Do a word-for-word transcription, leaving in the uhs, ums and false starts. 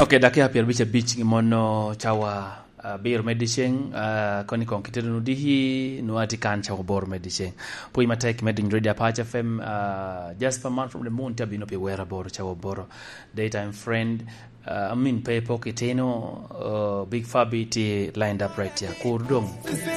Okay, dakia pier bicha beach mono chawa uh, bir medicine uh, koni konkitero nudihi nuati kan chawa bor medicine. Pui matek medin radio Apache F M uh, just per month from the moon tabi no pe wera bor chawa bor daytime friend uh, I mean pe poketeno uh, big fabi ti lined up right here. Kurdong